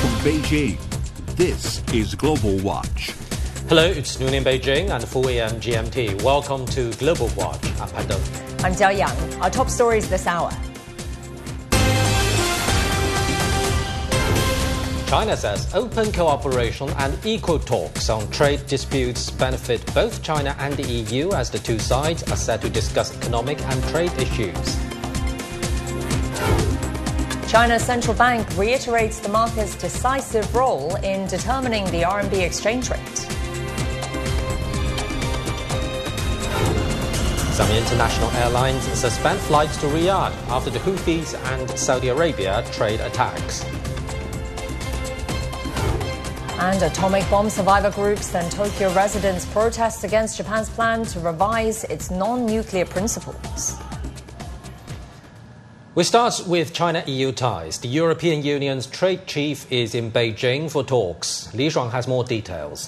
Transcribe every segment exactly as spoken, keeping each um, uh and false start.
From Beijing, this is Global Watch. Hello, it's noon in Beijing and four a m G M T. Welcome to Global Watch. I'm Pan Deng. I'm Jia Yang. Our top stories this hour. China says open cooperation and equal talks on trade disputes benefit both China and the E U as the two sides are set to discuss economic and trade issues. China's central bank reiterates the market's decisive role in determining the R M B exchange rate. Some international airlines suspend flights to Riyadh after the Houthis and Saudi Arabia trade attacks. And atomic bomb survivor groups and Tokyo residents protest against Japan's plan to revise its non-nuclear principles. We start with China-E U ties. The European Union's trade chief is in Beijing for talks. Li Shuang has more details.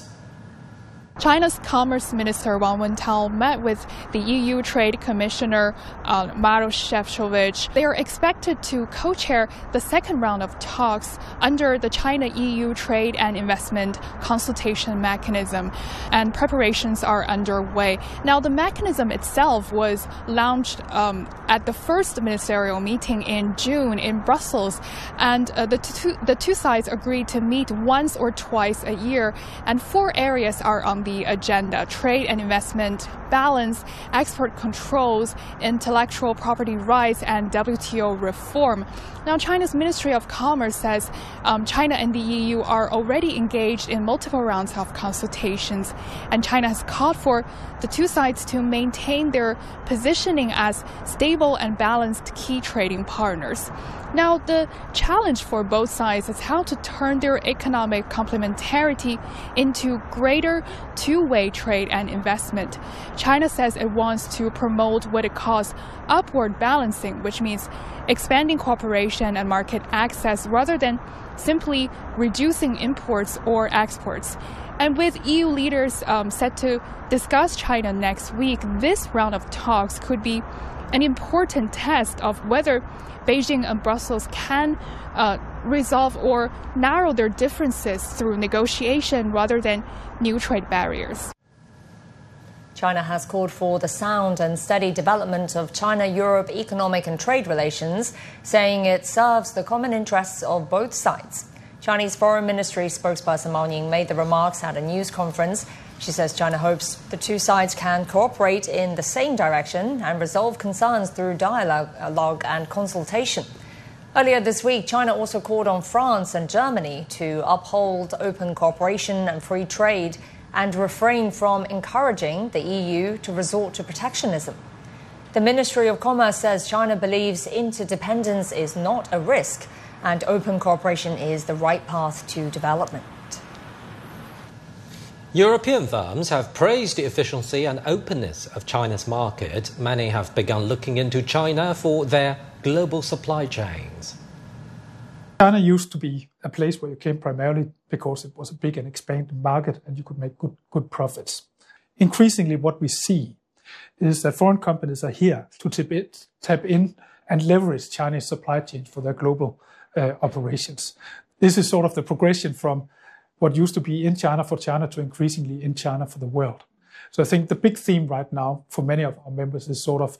China's Commerce Minister Wang Wentao met with the E U Trade Commissioner uh, Maroš Šefčovič. They are expected to co-chair the second round of talks under the China-E U Trade and Investment Consultation Mechanism, and preparations are underway. Now, the mechanism itself was launched um, at the first ministerial meeting in June in Brussels, and uh, the, two, the two sides agreed to meet once or twice a year, and four areas are on the agenda: trade and investment balance, export controls, intellectual property rights, and W T O reform. Now, China's Ministry of Commerce says um, China and the E U are already engaged in multiple rounds of consultations, and China has called for the two sides to maintain their positioning as stable and balanced key trading partners. Now, the challenge for both sides is how to turn their economic complementarity into greater two-way trade and investment. China says it wants to promote what it calls upward balancing, which means expanding cooperation and market access rather than simply reducing imports or exports. And with E U leaders um, set to discuss China next week, this round of talks could be an important test of whether Beijing and Brussels can uh, resolve or narrow their differences through negotiation rather than new trade barriers. China has called for the sound and steady development of China-Europe economic and trade relations, saying it serves the common interests of both sides. Chinese Foreign Ministry spokesperson Mao Ning made the remarks at a news conference. She says China hopes the two sides can cooperate in the same direction and resolve concerns through dialogue and consultation. Earlier this week, China also called on France and Germany to uphold open cooperation and free trade and refrain from encouraging the E U to resort to protectionism. The Ministry of Commerce says China believes interdependence is not a risk and open cooperation is the right path to development. European firms have praised the efficiency and openness of China's market. Many have begun looking into China for their global supply chains. China used to be a place where you came primarily because it was a big and expanding market and you could make good, good profits. Increasingly, what we see is that foreign companies are here to tap, it, tap in and leverage Chinese supply chains for their global uh, operations. This is sort of the progression from what used to be in China for China to increasingly in China for the world. So I think the big theme right now for many of our members is sort of